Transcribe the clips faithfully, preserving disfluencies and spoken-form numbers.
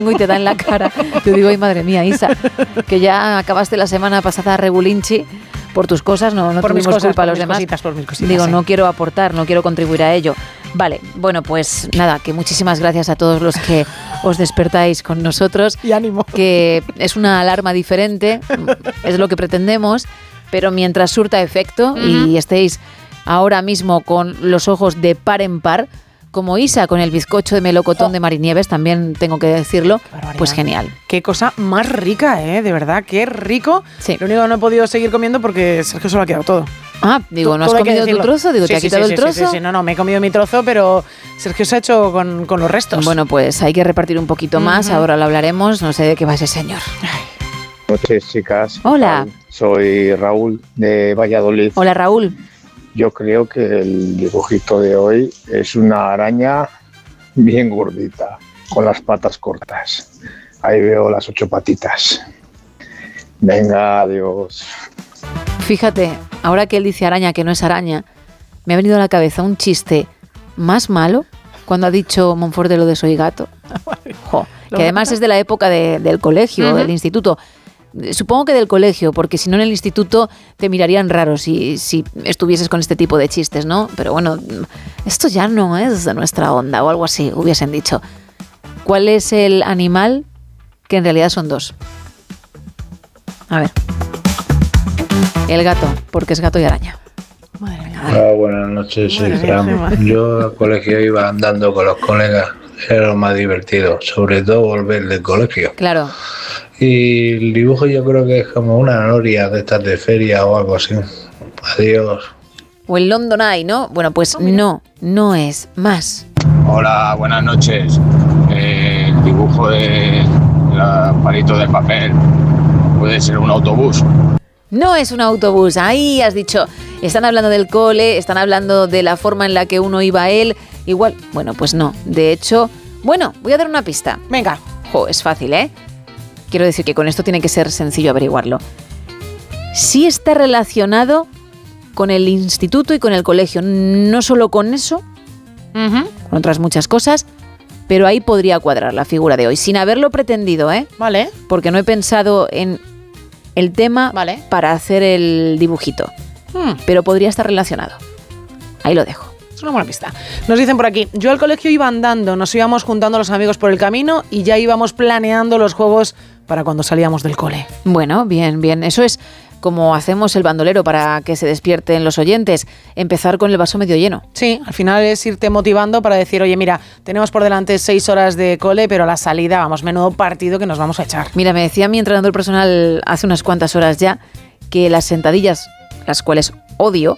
y te da en la cara. Te digo, ay, madre mía, Isa, que ya acabaste la semana pasada regulinchi por tus cosas, no, no por tuvimos cosas, culpa a los mis demás. Cositas, por mis cositas, Digo, sí. no quiero aportar, no quiero contribuir a ello. Vale, bueno, pues nada, que muchísimas gracias a todos los que os despertáis con nosotros. Y ánimo. Que es una alarma diferente, es lo que pretendemos, pero mientras surta efecto uh-huh. y estéis ahora mismo con los ojos de par en par, como Isa con el bizcocho de melocotón oh. de Marinieves, también tengo que decirlo, pues genial. Qué cosa más rica, ¿eh? De verdad, qué rico. Sí. Lo único que no he podido seguir comiendo porque Sergio se lo ha quedado todo. Ah, digo, ¿no has comido tu trozo? Digo, sí, ¿te sí, ha quitado sí, el trozo? Sí, sí, sí, no, no, me he comido mi trozo, pero Sergio se ha hecho con, con los restos. Bueno, pues hay que repartir un poquito uh-huh. más, ahora lo hablaremos, no sé de qué va ese señor. Buenas noches, chicas. Hola. Soy Raúl de Valladolid. Hola, Raúl. Yo creo que el dibujito de hoy es una araña bien gordita, con las patas cortas. Ahí veo las ocho patitas. Venga, adiós. Fíjate, ahora que él dice araña, que no es araña, me ha venido a la cabeza un chiste más malo cuando ha dicho Monfort de lo de soy gato. Jo, que además es de la época de, del colegio, uh-huh. del instituto. Supongo que del colegio, porque si no en el instituto te mirarían raro si, si estuvieses con este tipo de chistes, ¿no? Pero bueno, esto ya no es de nuestra onda o algo así, hubiesen dicho. ¿Cuál es el animal que en realidad son dos? A ver. El gato, porque es gato y araña. Madre mía. Hola, buenas noches, soy Fran. Yo al colegio iba andando con los colegas, era lo más divertido, sobre todo volver del colegio. Claro. Y el dibujo yo creo que es como una noria de estas de feria o algo así. Adiós. O el London Eye, ¿no? Bueno, pues oh, no, no es más. Hola, buenas noches. Eh, el dibujo de los palitos de papel puede ser un autobús. No es un autobús, ahí has dicho, están hablando del cole, están hablando de la forma en la que uno iba a él, igual, bueno, pues no, de hecho, bueno, voy a dar una pista. Venga. Jo, es fácil, ¿eh? Quiero decir que con esto tiene que ser sencillo averiguarlo. Sí está relacionado con el instituto y con el colegio, no solo con eso, uh-huh. con otras muchas cosas, pero ahí podría cuadrar la figura de hoy, sin haberlo pretendido, ¿eh? Vale. Porque no he pensado en el tema vale. para hacer el dibujito, hmm. pero podría estar relacionado. Ahí lo dejo. Es una buena pista. Nos dicen por aquí, yo al colegio iba andando, nos íbamos juntando los amigos por el camino y ya íbamos planeando los juegos para cuando salíamos del cole. Bueno, bien, bien. Eso es como hacemos el bandolero para que se despierten los oyentes, empezar con el vaso medio lleno. Sí, al final es irte motivando para decir, oye, mira, tenemos por delante seis horas de cole, pero a la salida, vamos, menudo partido que nos vamos a echar. Mira, me decía mi entrenador personal hace unas cuantas horas ya que las sentadillas, las cuales odio,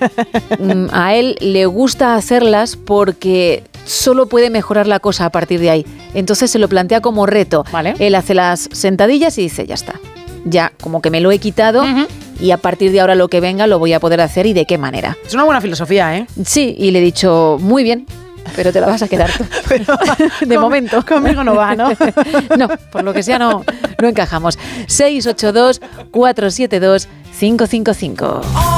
a él le gusta hacerlas porque solo puede mejorar la cosa a partir de ahí. Entonces se lo plantea como reto. Vale. Él hace las sentadillas y dice, ya está. Ya como que me lo he quitado uh-huh. y a partir de ahora lo que venga lo voy a poder hacer y de qué manera. Es una buena filosofía, ¿eh? Sí, y le he dicho, muy bien, pero te la vas a quedar tú. Pero, de con, momento. Conmigo no va, ¿no? No, por lo que sea no, no encajamos. seis ocho dos, cuatro siete dos, cinco cinco cinco.